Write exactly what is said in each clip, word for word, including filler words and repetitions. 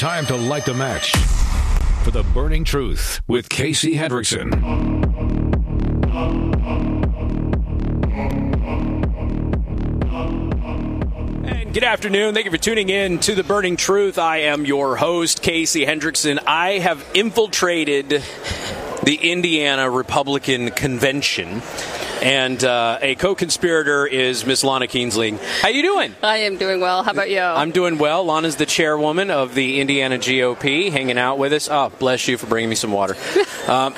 Time to light the match for The Burning Truth with Casey Hendrickson. And good afternoon. Thank you for tuning in to The Burning Truth. I am your host, Casey Hendrickson. I have infiltrated the Indiana Republican Convention. And uh, a co-conspirator is Miss Lana Kienzling. How you doing? I am doing well. How about you? I'm doing well. Lana's the chairwoman of the Indiana G O P, hanging out with us. Oh, bless you for bringing me some water. um,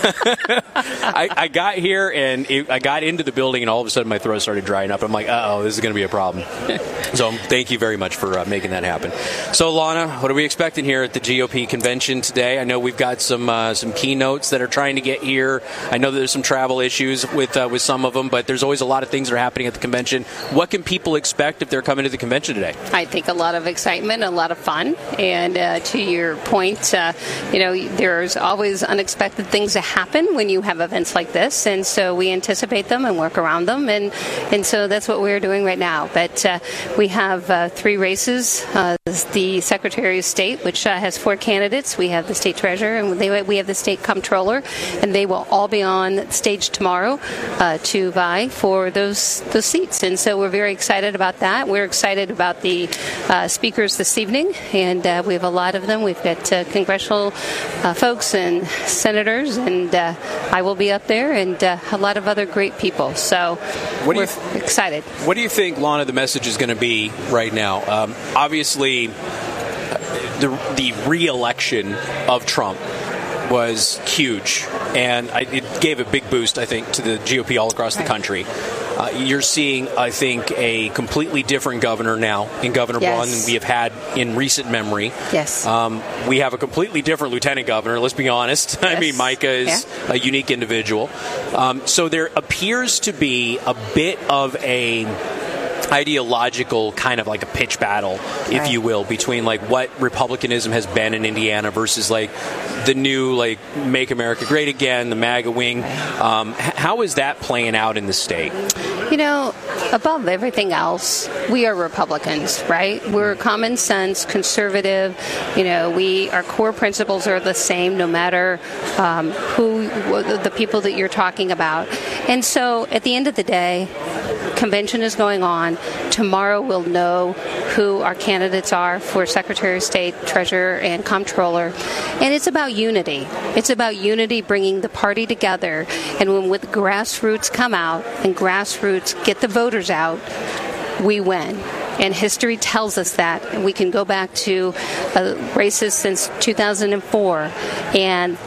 I, I got here, and it, I got into the building, and all of a sudden my throat started drying up. I'm like, uh-oh, this is going to be a problem. So thank you very much for uh, making that happen. So, Lana, what are we expecting here at the G O P convention today? I know we've got some uh, some keynotes that are trying to get here. I know there's some travel issues with uh, with some of them, but there's always a lot of things that are happening at the convention. What can people expect if they're coming to the convention today? I think a lot of excitement, a lot of fun, and uh, to your point, uh, you know, there's always unexpected things that happen when you have events like this, and so we anticipate them and work around them, and and so that's what we're doing right now. But uh, we have uh, three races. Uh, the Secretary of State, which uh, has four candidates. We have the State Treasurer, and they, we have the State Comptroller, and they will all be on stage tomorrow uh, to vie for those those seats. And so we're very excited about that. We're excited about the uh, speakers this evening, and uh, we have a lot of them. We've got uh, congressional uh, folks and senators, and uh, I will be up there, and uh, a lot of other great people. So what do we're you th- excited. What do you think, Lana, the message is going to be right now? Um, obviously, the, the re-election of Trump was huge, and I, it gave a big boost, I think, to the G O P all across the country. Uh, you're seeing, I think, a completely different governor now in Governor Yes. Braun than we have had in recent memory. Yes. Um, we have a completely different lieutenant governor, let's be honest. Yes. I mean, Micah is Yeah. a unique individual. Um, so there appears to be a bit of a ideological kind of like a pitch battle, if Right. you will, between like what Republicanism has been in Indiana versus like the new like Make America Great Again, the MAGA wing. Um, h- how is that playing out in the state? You know, above everything else, we are Republicans, right? We're common sense, conservative. You know, we our core principles are the same no matter um, who the people that you're talking about. And so, at the end of the day, convention is going on. Tomorrow we'll know who our candidates are for Secretary of State, Treasurer, and Comptroller. And it's about unity. It's about unity, bringing the party together. And when with grassroots come out and grassroots get the voters out, we win. And history tells us that. And we can go back to uh, races since two thousand four, and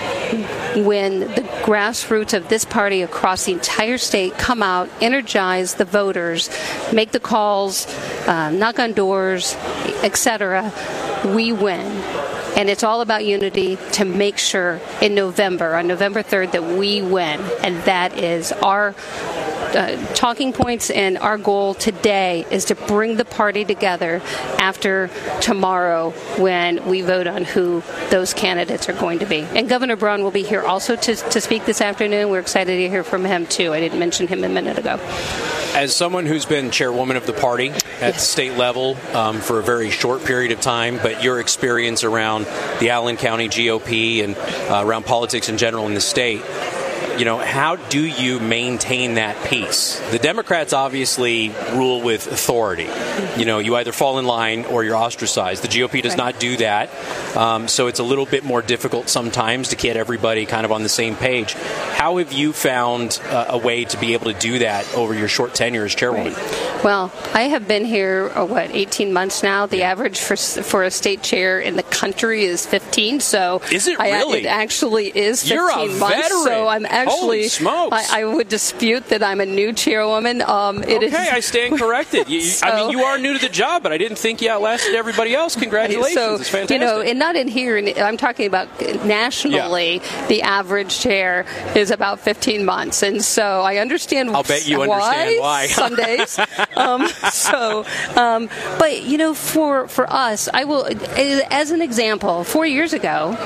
when the grassroots of this party across the entire state come out, energize the voters, make the calls, uh, knock on doors, et cetera, we win. And it's all about unity to make sure in November, on November third, that we win. And that is our Uh, talking points, and our goal today is to bring the party together after tomorrow when we vote on who those candidates are going to be. And Governor Braun will be here also to, to speak this afternoon. We're excited to hear from him, too. I didn't mention him a minute ago. As someone who's been chairwoman of the party at Yes. the state level um, for a very short period of time, but your experience around the Allen County G O P and uh, around politics in general in the state, you know, how do you maintain that peace? The Democrats obviously rule with authority. You know, you either fall in line or you're ostracized. The G O P does Right. not do that. Um, so it's a little bit more difficult sometimes to get everybody kind of on the same page. How have you found uh, a way to be able to do that over your short tenure as chairwoman? Right. Well, I have been here, uh, what, eighteen months now. The average for for a state chair in the country is fifteen. So Is it I, really? it actually is fifteen You're a months. veteran. So I'm actually. Holy smokes. I, I would dispute that I'm a new chairwoman. Um, it Okay, is, I stand corrected. You, you- I So- mean, you are new to the job, but I didn't think you outlasted everybody else. Congratulations. So, it's fantastic. you know, and not in here, and I'm talking about nationally, the average chair is about fifteen months. And so I understand I'll bet you why, understand why. some days. um, so, um, but, you know, for, for us, I will, as an example, four years ago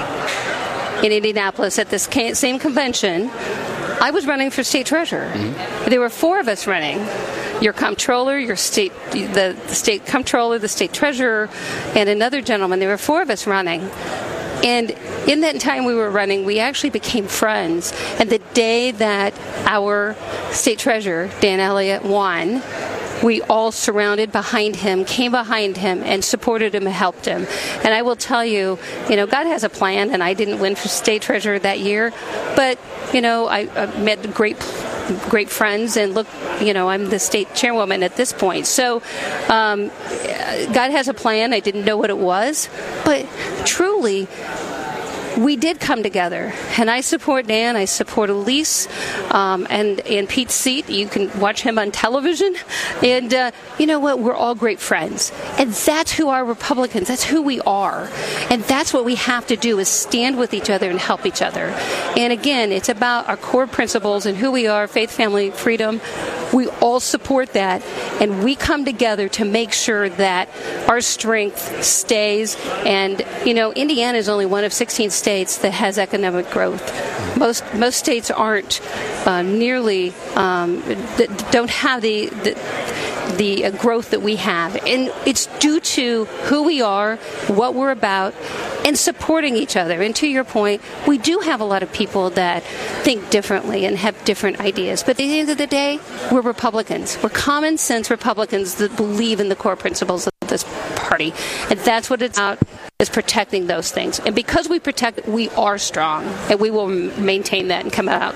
in Indianapolis at this same convention, I was running for state treasurer. Mm-hmm. There were four of us running. your comptroller, your state, the, the state comptroller, the state treasurer, and another gentleman. There were four of us running. And in that time we were running, we actually became friends. And the day that our state treasurer, Dan Elliott, won, we all surrounded behind him, came behind him, and supported him and helped him. And I will tell you, you know, God has a plan, and I didn't win for state treasurer that year. But, you know, I, I met great great friends, and look, you know, I'm the state chairwoman at this point. So um, God has a plan. I didn't know what it was, but truly, we did come together, and I support Dan. I support Elise, um, and and Pete's seat. You can watch him on television, and uh, you know what? We're all great friends, and that's who our Republicans. That's who we are, and that's what we have to do: is stand with each other and help each other. And again, it's about our core principles and who we are: faith, family, freedom. We all support that, and we come together to make sure that our strength stays. And you know, Indiana is only one of sixteen states that has economic growth. Most most states aren't uh, nearly um, don't have the, the the uh, growth that we have, and it's due to who we are, what we're about, and supporting each other. And to your point, we do have a lot of people that think differently and have different ideas. But at the end of the day, we're Republicans. We're common sense Republicans that believe in the core principles of this party, and that's what it's about. Is protecting those things. And because we protect, we are strong, and we will maintain that and come out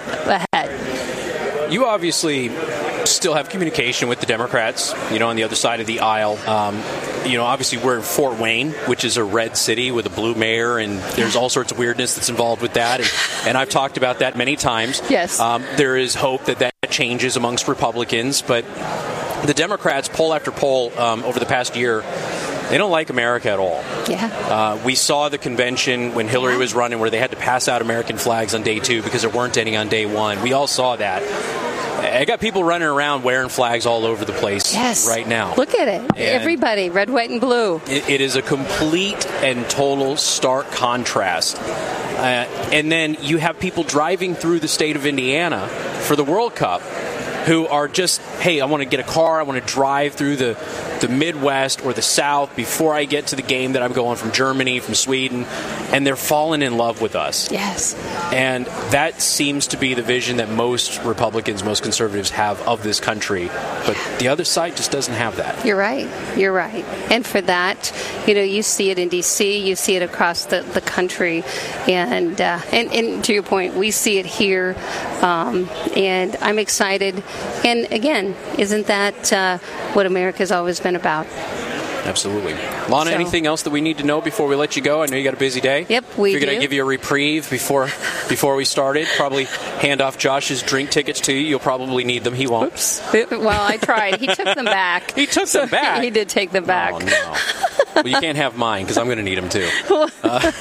ahead. You obviously still have communication with the Democrats, you know, on the other side of the aisle. Um, you know, obviously we're in Fort Wayne, which is a red city with a blue mayor, and there's all sorts of weirdness that's involved with that. And, and I've talked about that many times. Yes. Um, there is hope that that changes amongst Republicans, but the Democrats, poll after poll um, over the past year, they don't like America at all. Yeah. Uh, we saw the convention when Hillary was running where they had to pass out American flags on day two because there weren't any on day one. We all saw that. I got people running around wearing flags all over the place yes. right now. Look at it. And everybody, red, white, and blue. It, it is a complete and total stark contrast. Uh, and then you have people driving through the state of Indiana for the World Cup who are just, hey, I want to get a car, I want to drive through the, the Midwest or the South before I get to the game that I'm going from Germany, from Sweden, and they're falling in love with us. Yes. And that seems to be the vision that most Republicans, most conservatives have of this country. But the other side just doesn't have that. You're right. You're right. And for that, you know, you see it in D C, you see it across the, the country. And, uh, and, and to your point, we see it here. Um, and I'm excited. And again, isn't that uh, what America's always been about? Absolutely. Lana, so, anything else that we need to know before we let you go? I know you got a busy day. Yep, we We're do. going to give you a reprieve before before we started. Probably hand off Josh's drink tickets to you. You'll probably need them. He won't. Oops. Well, I tried. He took them back. He took them back? He did take them back. Oh, no. Well, you can't have mine because I'm going to need them too. Uh.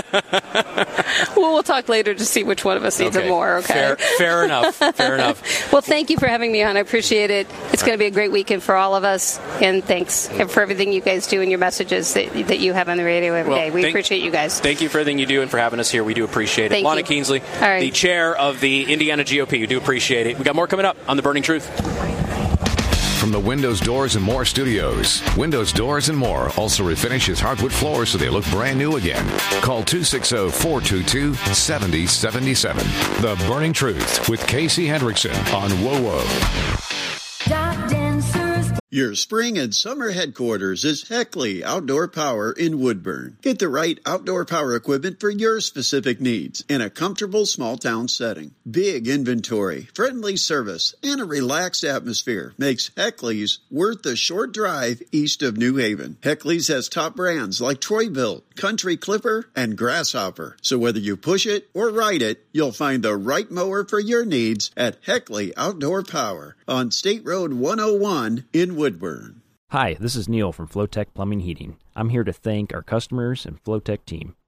Well, we'll talk later to see which one of us needs okay. them more. Okay. Fair, fair enough. Fair enough. Well, thank you for having me on. I appreciate it. It's going to be a great weekend for all of us. And thanks for everything you guys do and your messages that, that you have on the radio every well, day. We thank, appreciate you guys. Thank you for everything you do and for having us here. We do appreciate it. Thank Lana you. Kingsley, all right. the chair of the Indiana G O P. We do appreciate it. We got more coming up on The Burning Truth. From the Windows, Doors, and More studios, Windows, Doors, and More also refinishes hardwood floors so they look brand new again. Call two six zero, four two two, seven zero seven seven. The Burning Truth with Casey Hendrickson on W O W O. Your spring and summer headquarters is Heckley Outdoor Power in Woodburn. Get the right outdoor power equipment for your specific needs in a comfortable small town setting. Big inventory, friendly service, and a relaxed atmosphere makes Heckley's worth the short drive east of New Haven. Heckley's has top brands like Troy-Bilt, Country Clipper, and Grasshopper. So whether you push it or ride it, you'll find the right mower for your needs at Heckley Outdoor Power on State Road one oh one in Woodburn. Hi, this is Neil from Flowtech Plumbing Heating. I'm here to thank our customers and Flowtech team.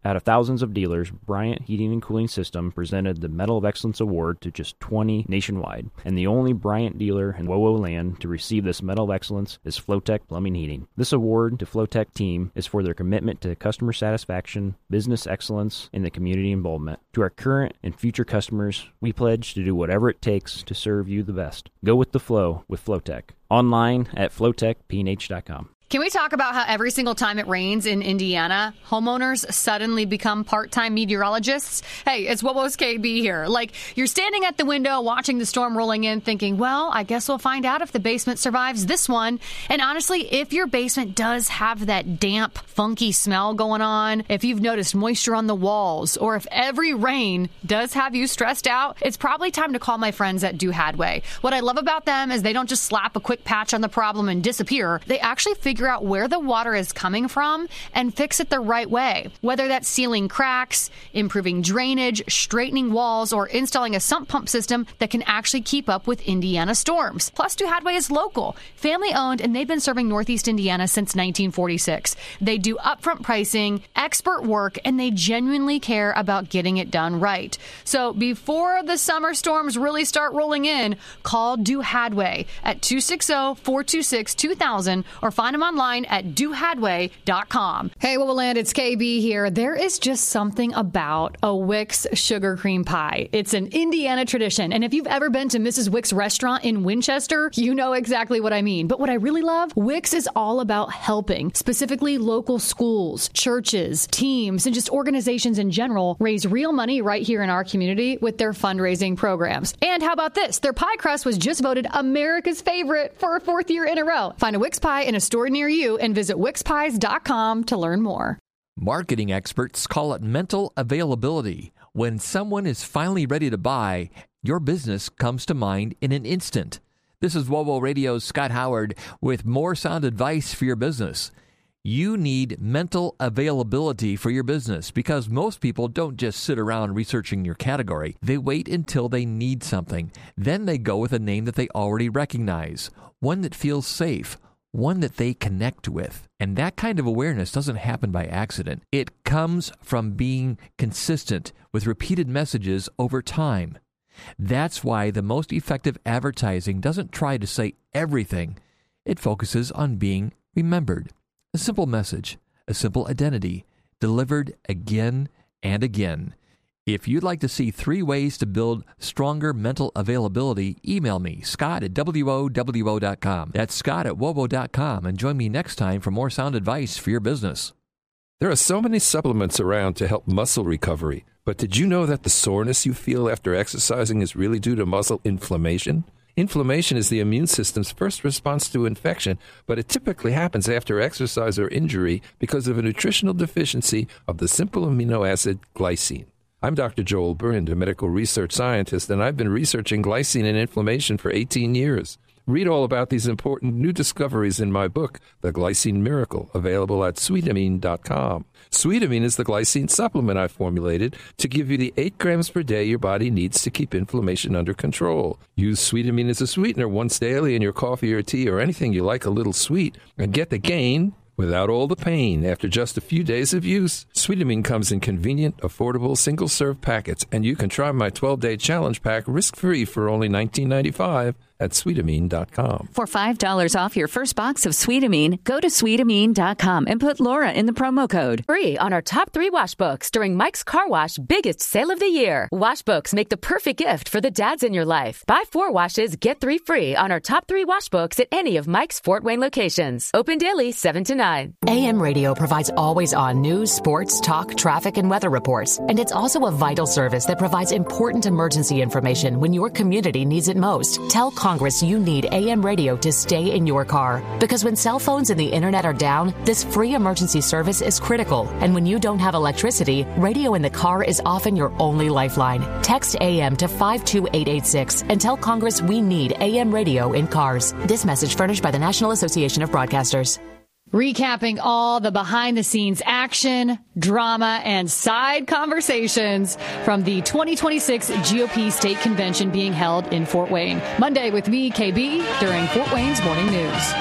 Out of thousands of dealers, Bryant Heating and Cooling System presented the Medal of Excellence Award to just twenty nationwide, and the only Bryant dealer in WOWO land to receive this Medal of Excellence is Flowtech Plumbing Heating. This award to Flowtech team is for their commitment to customer satisfaction, business excellence, and the community involvement. To our current and future customers, we pledge to do whatever it takes to serve you the best. Go with the flow with Flowtech. Online at flowtech p n h dot com. Can we talk about how every single time it rains in Indiana, homeowners suddenly become part-time meteorologists? Hey, it's WOWO's K B here. Like, you're standing at the window watching the storm rolling in thinking, well, I guess we'll find out if the basement survives this one. And honestly, if your basement does have that damp, funky smell going on, if you've noticed moisture on the walls, or if every rain does have you stressed out, it's probably time to call my friends at Do Hadway. What I love about them is they don't just slap a quick patch on the problem and disappear. They actually figure out where the water is coming from and fix it the right way. Whether that's sealing cracks, improving drainage, straightening walls, or installing a sump pump system that can actually keep up with Indiana storms. Plus, Do Hadway is local, family-owned, and they've been serving Northeast Indiana since nineteen forty-six. They do upfront pricing, expert work, and they genuinely care about getting it done right. So before the summer storms really start rolling in, call Do Hadway at two six zero, four two six, two thousand or find them online at do hadway dot com. Hey, WOWO Land, it's K B here. There is just something about a Wix sugar cream pie. It's an Indiana tradition, and if you've ever been to Missus Wix restaurant in Winchester, you know exactly what I mean. But what I really love, Wix is all about helping, specifically local schools, churches, teams, and just organizations in general raise real money right here in our community with their fundraising programs. And how about this? Their pie crust was just voted America's favorite for a fourth year in a row. Find a Wix pie in a store near you and visit wix pies dot com to learn more. Marketing experts call it mental availability. When someone is finally ready to buy, your business comes to mind in an instant. This is WOWO Radio's Scott Howard with more sound advice for your business. You need mental availability for your business because most people don't just sit around researching your category. They wait until they need something. Then they go with a name that they already recognize, one that feels safe, one that they connect with. And that kind of awareness doesn't happen by accident. It comes from being consistent with repeated messages over time. That's why the most effective advertising doesn't try to say everything. It focuses on being remembered. A simple message, a simple identity, delivered again and again. If you'd like to see three ways to build stronger mental availability, email me, Scott at W O W O dot com. That's Scott at W O W O dot com, and join me next time for more sound advice for your business. There are so many supplements around to help muscle recovery, but did you know that the soreness you feel after exercising is really due to muscle inflammation? Inflammation is the immune system's first response to infection, but it typically happens after exercise or injury because of a nutritional deficiency of the simple amino acid glycine. I'm Doctor Joel Brind, a medical research scientist, and I've been researching glycine and inflammation for eighteen years. Read all about these important new discoveries in my book, The Glycine Miracle, available at sweetamine dot com. Sweetamine is the glycine supplement I formulated to give you the eight grams per day your body needs to keep inflammation under control. Use Sweetamine as a sweetener once daily in your coffee or tea or anything you like a little sweet, and get the gain without all the pain after just a few days of use. Sweetamine comes in convenient, affordable, single-serve packets, and you can try my twelve-day challenge pack risk-free for only nineteen ninety-five dollars at sweetamine dot com. For five dollars off your first box of Sweetamine, go to sweetamine dot com and put Laura in the promo code. Free on our top three wash books during Mike's Car Wash biggest sale of the year. Wash books make the perfect gift for the dads in your life. Buy four washes, get three free on our top three wash books at any of Mike's Fort Wayne locations. Open daily, seven to nine. A M Radio provides always-on news, sports, talk, traffic, and weather reports. And it's also a vital service that provides important emergency information when your community needs it most. Tell Congress you need A M Radio to stay in your car. Because when cell phones and the internet are down, this free emergency service is critical. And when you don't have electricity, radio in the car is often your only lifeline. Text A M to five two eight eight six and tell Congress we need A M Radio in cars. This message furnished by the National Association of Broadcasters. Recapping all the behind-the-scenes action, drama, and side conversations from the twenty twenty-six G O P State Convention being held in Fort Wayne. Monday with me, K B, during Fort Wayne's Morning News.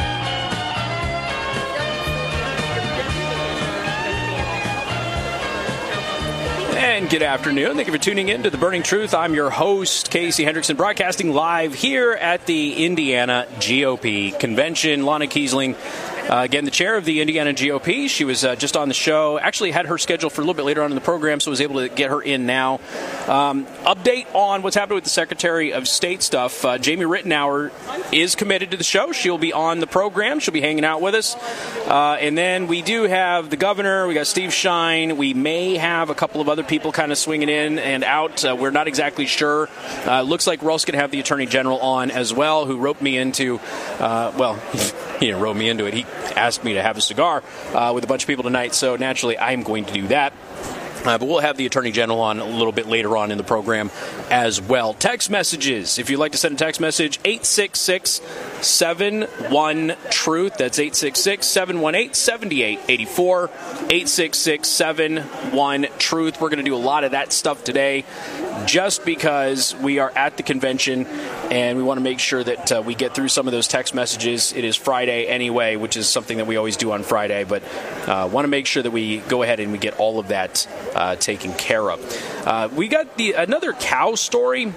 And good afternoon. Thank you for tuning in to The Burning Truth. I'm your host, Casey Hendrickson, broadcasting live here at the Indiana G O P convention. Lana Kiesling, uh, again, the chair of the Indiana G O P. She was uh, just on the show. Actually had her scheduled for a little bit later on in the program, so I was able to get her in now. Um, update on what's happening with the Secretary of State stuff. Uh, Jamie Rittenauer is committed to the show. She'll be on the program. She'll be hanging out with us. Uh, and then we do have the governor. We got Steve Schein. We may have a couple of other people kind of swinging in and out. Uh, we're not exactly sure. Uh, looks like we're also going to have the Attorney General on as well, who roped me into, uh, well, he didn't rope me into it. He asked me to have a cigar uh, with a bunch of people tonight, so naturally I'm going to do that. Uh, but we'll have the Attorney General on a little bit later on in the program as well. Text messages. If you'd like to send a text message, eight six six, seven one, truth. That's eight six six, seven one eight, seven eight eight four. eight six six, seven one, truth. We're going to do a lot of that stuff today just because we are at the convention and we want to make sure that uh, we get through some of those text messages. It is Friday anyway, which is something that we always do on Friday, but uh, want to make sure that we go ahead and we get all of that uh, taken care of. Uh, we got the another cow story.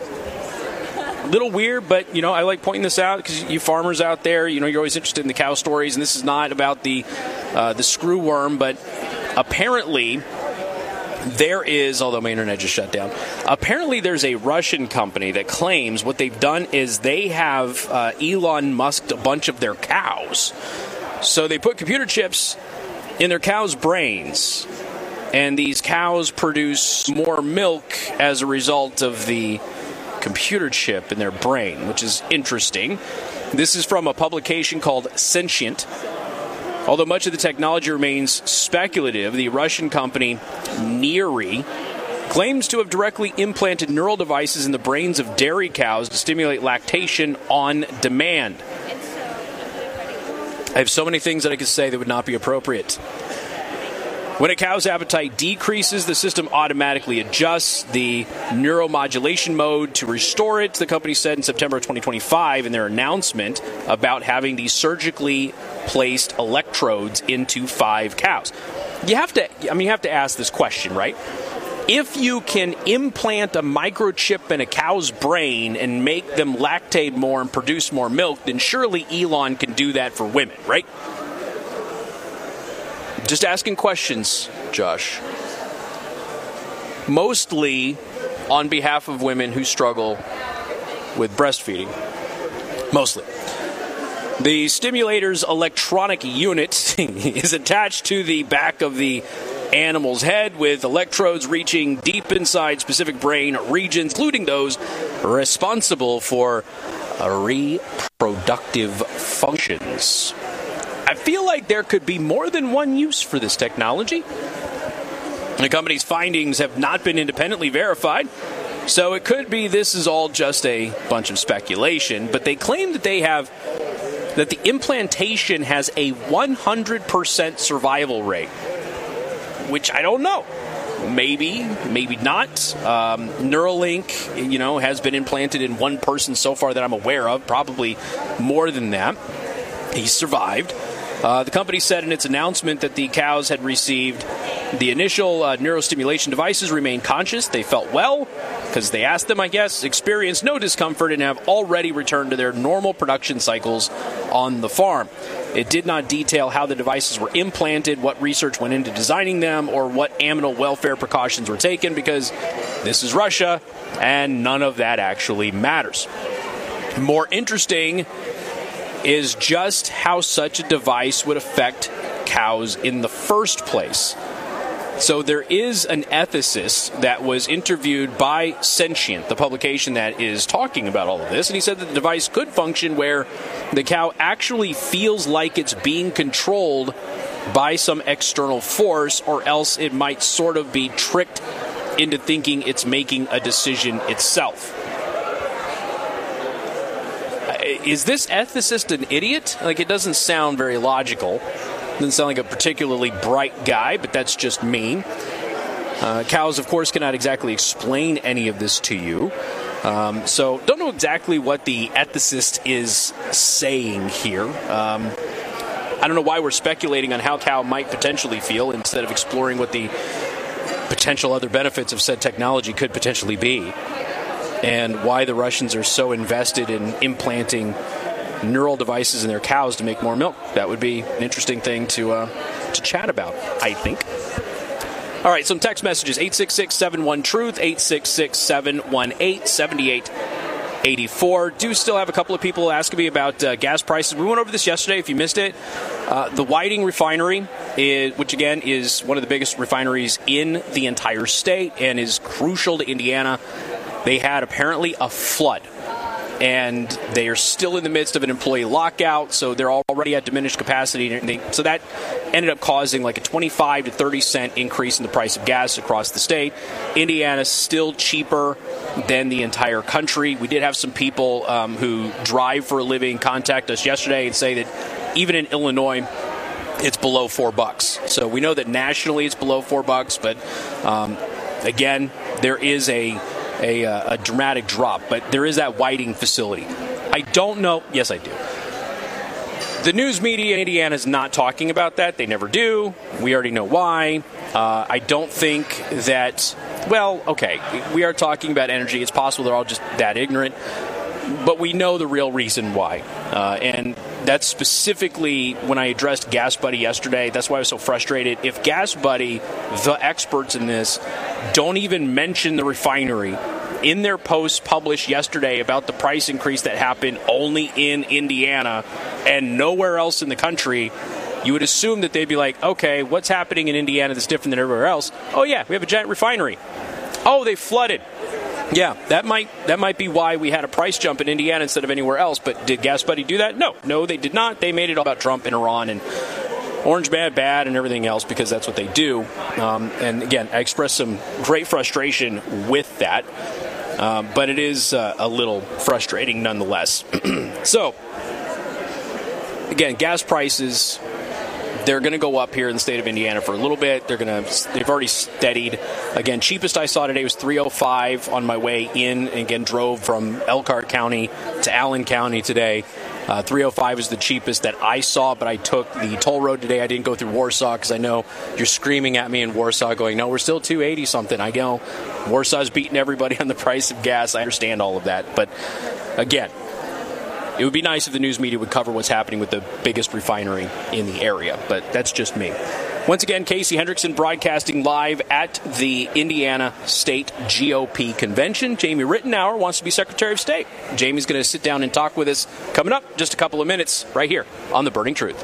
Little weird, but, you know, I like pointing this out because you farmers out there, you know, you're always interested in the cow stories, and this is not about the uh, the screw worm, but apparently there is, although my internet just shut down, apparently there's a Russian company that claims what they've done is they have uh, Elon Musked a bunch of their cows. So they put computer chips in their cows' brains, and these cows produce more milk as a result of the computer chip in their brain, which is interesting. This is from a publication called Sentient. Although much of the technology remains speculative, the Russian company Neri claims to have directly implanted neural devices in the brains of dairy cows to stimulate lactation on demand. I have so many things that I could say that would not be appropriate. When a cow's appetite decreases, the system automatically adjusts the neuromodulation mode to restore it, the company said in September of twenty twenty-five in their announcement about having these surgically placed electrodes into five cows. You have to, I mean, you have to ask this question, right? If you can implant a microchip in a cow's brain and make them lactate more and produce more milk, then surely Elon can do that for women, right? Just asking questions, Josh. Mostly on behalf of women who struggle with breastfeeding. Mostly. The stimulator's electronic unit is attached to the back of the animal's head with electrodes reaching deep inside specific brain regions, including those responsible for reproductive functions. I feel like there could be more than one use for this technology. The company's findings have not been independently verified, so it could be this is all just a bunch of speculation, but they claim that they have that the implantation has a one hundred percent survival rate, which I don't know. Maybe, maybe not. Um, Neuralink, you know, has been implanted in one person so far that I'm aware of, probably more than that. He survived. Uh, the company said in its announcement that the cows had received the initial uh, neurostimulation devices, remained conscious. They felt well, because they asked them, I guess, experienced no discomfort, and have already returned to their normal production cycles on the farm. It did not detail how the devices were implanted, what research went into designing them, or what animal welfare precautions were taken, because this is Russia, and none of that actually matters. More interesting is just how such a device would affect cows in the first place. So there is an ethicist that was interviewed by Sentient, the publication that is talking about all of this, and he said that the device could function where the cow actually feels like it's being controlled by some external force, or else it might sort of be tricked into thinking it's making a decision itself. Is this ethicist an idiot? Like, it doesn't sound very logical. Doesn't sound like a particularly bright guy, but that's just me. Uh, cows, of course, cannot exactly explain any of this to you. Um, so don't know exactly what the ethicist is saying here. Um, I don't know why we're speculating on how cow might potentially feel instead of exploring what the potential other benefits of said technology could potentially be, and why the Russians are so invested in implanting neural devices in their cows to make more milk. That would be an interesting thing to uh, to chat about, I think. All right, some text messages. eight six six, seven one, truth, eight six six, seven one eight, seven eight eight four. Do still have a couple of people asking me about uh, gas prices. We went over this yesterday, if you missed it. Uh, the Whiting Refinery, is, which again is one of the biggest refineries in the entire state and is crucial to Indiana, they had apparently a flood. And they are still in the midst of an employee lockout, so they're already at diminished capacity. And they, so that ended up causing like a twenty-five to thirty cent increase in the price of gas across the state. Indiana's still cheaper than the entire country. We did have some people um, who drive for a living contact us yesterday and say that even in Illinois, it's below four bucks. So we know that nationally it's below four bucks, but um, again, there is a A, uh, a dramatic drop, but there is that Whiting facility. I don't know. Yes, I do. The news media in Indiana is not talking about that. They never do. We already know why. Uh, I don't think that, well, okay, we are talking about energy. It's possible they're all just that ignorant, but we know the real reason why. Uh, and that's specifically when I addressed Gas Buddy yesterday. That's why I was so frustrated. If Gas Buddy, the experts in this, don't even mention the refinery in their post published yesterday about the price increase that happened only in Indiana and nowhere else in the country, you would assume that they'd be like, okay, what's happening in Indiana that's different than everywhere else? Oh, yeah, we have a giant refinery. Oh, they flooded. Yeah, that might that might be why we had a price jump in Indiana instead of anywhere else. But did Gas Buddy do that? No, no, they did not. They made it all about Trump and Iran and Orange bad, bad, and everything else because that's what they do. Um, and again, I expressed some great frustration with that, uh, but it is uh, a little frustrating nonetheless. So, again, gas prices. They're going to go up here in the state of Indiana for a little bit. They're going to. They've already steadied. Again, cheapest I saw today was three oh five on my way in. And again, drove from Elkhart County to Allen County today. Uh, three oh five is the cheapest that I saw, but I took the toll road today. I didn't go through Warsaw because I know you're screaming at me in Warsaw going, no, we're still two eighty something. I know Warsaw's beating everybody on the price of gas. I understand all of that. But again, it would be nice if the news media would cover what's happening with the biggest refinery in the area, but that's just me. Once again, Casey Hendrickson broadcasting live at the Indiana State G O P Convention. Jamie Rittenauer wants to be Secretary of State. Jamie's going to sit down and talk with us coming up in just a couple of minutes right here on The Burning Truth.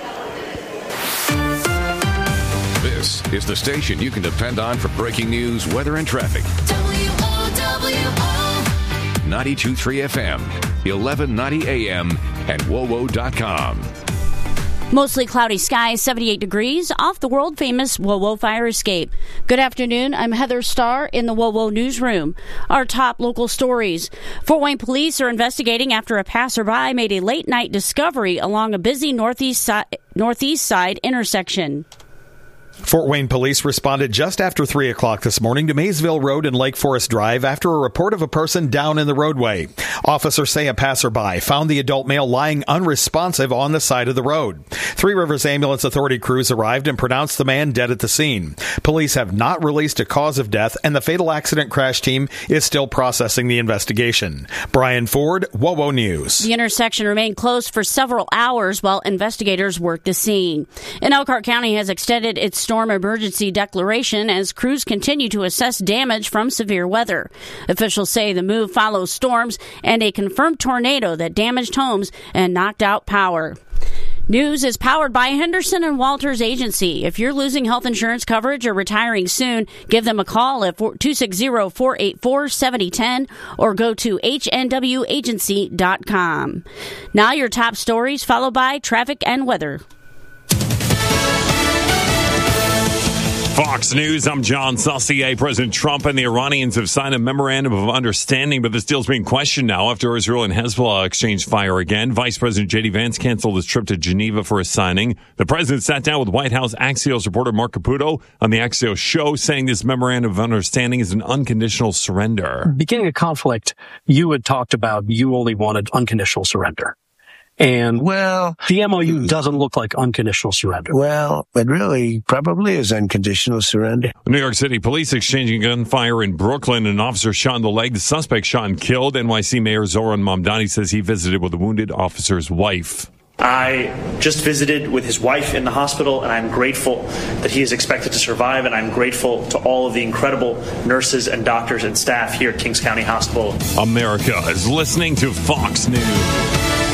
This is the station you can depend on for breaking news, weather, and traffic. W O W O ninety-two point three F M, eleven ninety A M, and W O W O dot com. Mostly cloudy skies, seventy-eight degrees, off the world-famous W O W O fire escape. Good afternoon. I'm Heather Starr in the W O W O newsroom. Our top local stories. Fort Wayne police are investigating after a passerby made a late-night discovery along a busy northeast, si- northeast side intersection. Fort Wayne police responded just after three o'clock this morning to Maysville Road and Lake Forest Drive after a report of a person down in the roadway. Officers say a passerby found the adult male lying unresponsive on the side of the road. Three Rivers Ambulance Authority crews arrived and pronounced the man dead at the scene. Police have not released a cause of death, and the fatal accident crash team is still processing the investigation. Brian Ford, W O W O News. The intersection remained closed for several hours while investigators worked the scene. And Elkhart County has extended its storm emergency declaration as crews continue to assess damage from severe weather. Officials say the move follows storms and a confirmed tornado that damaged homes and knocked out power. News is powered by Henderson and Walters Agency. If you're losing health insurance coverage or retiring soon, give them a call at two six zero, four eight four, seven zero one zero or go to H N W agency dot com. Now your top stories, followed by traffic and weather. Fox News, I'm John Saucier. President Trump and the Iranians have signed a memorandum of understanding, but this deal's being questioned now after Israel and Hezbollah exchanged fire again. Vice President J D Vance canceled his trip to Geneva for a signing. The president sat down with White House Axios reporter Mark Caputo on the Axios show, saying this memorandum of understanding is an unconditional surrender. Beginning a conflict, you had talked about you only wanted unconditional surrender. And well, the M O U doesn't look like unconditional surrender. Well, it really probably is unconditional surrender. New York City police exchanging gunfire in Brooklyn. An officer shot in the leg. The suspect shot and killed. N Y C Mayor Zoran Mamdani says he visited with the wounded officer's wife. I just visited with his wife in the hospital, and I'm grateful that he is expected to survive, and I'm grateful to all of the incredible nurses and doctors and staff here at Kings County Hospital. America is listening to Fox News.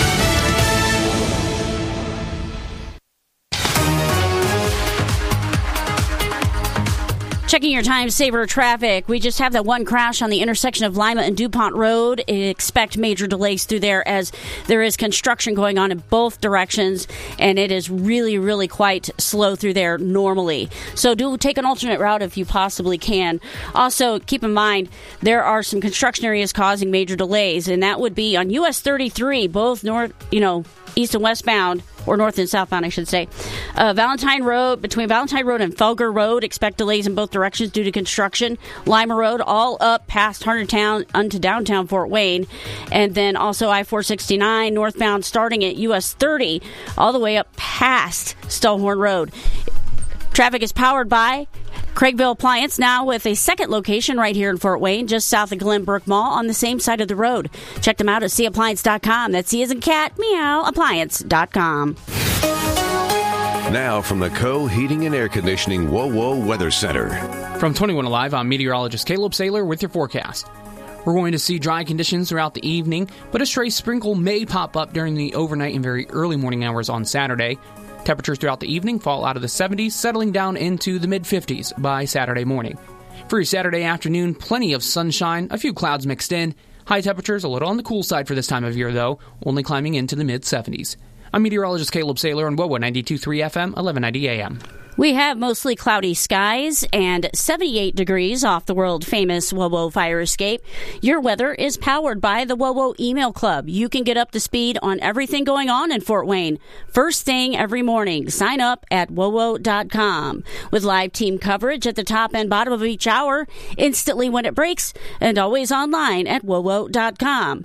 Checking your time saver traffic. We just have that one crash on the intersection of Lima and DuPont Road. Expect major delays through there as there is construction going on in both directions, and it is really, really quite slow through there normally. So do take an alternate route if you possibly can. Also, keep in mind, there are some construction areas causing major delays, and that would be on U S thirty-three, both north, you know, east and westbound, or north and southbound, I should say. Uh, Valentine Road, between Valentine Road and Felger Road, expect delays in both directions due to construction. Lima Road, all up past Huntertown onto downtown Fort Wayne. And then also I four sixty-nine, northbound, starting at U S thirty, all the way up past Stallhorn Road. Traffic is powered by Craigville Appliance, now with a second location right here in Fort Wayne, just south of Glenbrook Mall on the same side of the road. Check them out at c appliance dot com. That's C as in cat, meow, appliance dot com. Now from the Co Heating and Air Conditioning Whoa Whoa Weather Center. From twenty-one Alive, I'm meteorologist Caleb Saylor with your forecast. We're going to see dry conditions throughout the evening, but a stray sprinkle may pop up during the overnight and very early morning hours on Saturday. Temperatures throughout the evening fall out of the seventies, settling down into the mid-fifties by Saturday morning. For your Saturday afternoon, plenty of sunshine, a few clouds mixed in. High temperatures a little on the cool side for this time of year, though, only climbing into the mid-seventies. I'm meteorologist Caleb Saylor on W O W O ninety-two point three F M, eleven ninety A M. We have mostly cloudy skies and seventy-eight degrees off the world-famous W O W O fire escape. Your weather is powered by the W O W O Email Club. You can get up to speed on everything going on in Fort Wayne first thing every morning. Sign up at W O W O dot com. With live team coverage at the top and bottom of each hour, instantly when it breaks, and always online at W O W O dot com.